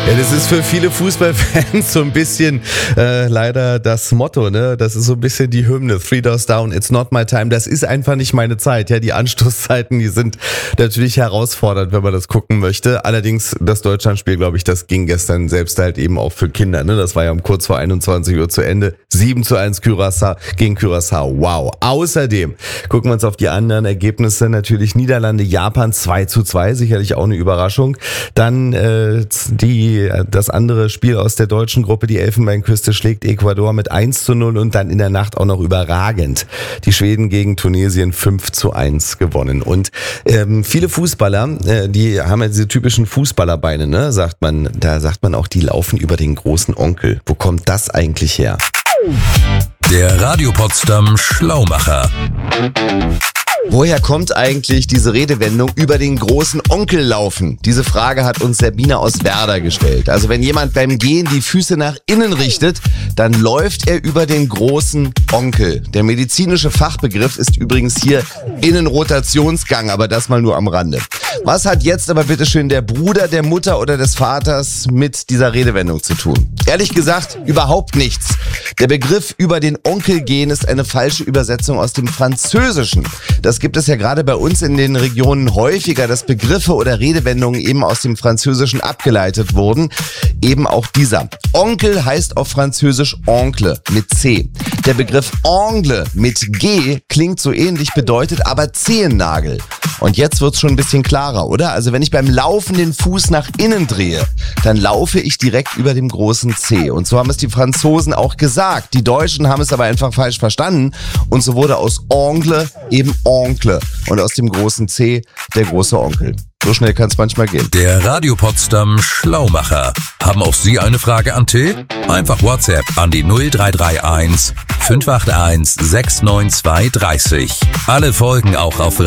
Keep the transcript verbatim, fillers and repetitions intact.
Ja, das ist für viele Fußballfans so ein bisschen äh, leider das Motto, ne? Das ist so ein bisschen die Hymne. Three doors down, it's not my time. Das ist einfach nicht meine Zeit. Ja, die Anstoßzeiten, die sind natürlich herausfordernd, wenn man das gucken möchte. Allerdings, das Deutschlandspiel, glaube ich, das ging gestern selbst halt eben auch für Kinder, ne? Das war ja um kurz vor einundzwanzig Uhr zu Ende. sieben zu eins Curaçao gegen Curaçao. Wow. Außerdem gucken wir uns auf die anderen Ergebnisse. Natürlich Niederlande, Japan zwei zu zwei. Sicherlich auch eine Überraschung. Dann äh, die das andere Spiel aus der deutschen Gruppe, die Elfenbeinküste, schlägt Ecuador mit eins zu null und dann in der Nacht auch noch überragend die Schweden gegen Tunesien fünf zu eins gewonnen. Und ähm, viele Fußballer, äh, die haben ja diese typischen Fußballerbeine, ne, sagt man. Da sagt man auch, die laufen über den großen Onkel. Wo kommt das eigentlich her? Der Radio Potsdam Schlaumacher. Woher kommt eigentlich diese Redewendung über den großen Onkel laufen? Diese Frage hat uns Sabine aus Werder gestellt. Also wenn jemand beim Gehen die Füße nach innen richtet, dann läuft er über den großen Onkel. Der medizinische Fachbegriff ist übrigens hier Innenrotationsgang, aber das mal nur am Rande. Was hat jetzt aber bitteschön der Bruder der Mutter oder des Vaters mit dieser Redewendung zu tun? Ehrlich gesagt, überhaupt nichts. Der Begriff über den Onkel gehen ist eine falsche Übersetzung aus dem Französischen. Das gibt es ja gerade bei uns in den Regionen häufiger, dass Begriffe oder Redewendungen eben aus dem Französischen abgeleitet wurden. Eben auch dieser. Onkel heißt auf Französisch Oncle mit C. Der Begriff Ongle mit G klingt so ähnlich, bedeutet aber Zehennagel. Und jetzt wird's schon ein bisschen klarer, oder? Also wenn ich beim Laufen den Fuß nach innen drehe, dann laufe ich direkt über dem großen C. Und so haben es die Franzosen auch gesagt. Die Deutschen haben es aber einfach falsch verstanden. Und so wurde aus Ongle eben Oncle. Und aus dem großen C der große Onkel. So schnell kann es manchmal gehen. Der Radio Potsdam Schlaumacher. Haben auch Sie eine Frage an Till? Einfach WhatsApp an die null drei drei eins fünf acht eins sechs neun zwei drei null. Alle Folgen auch auf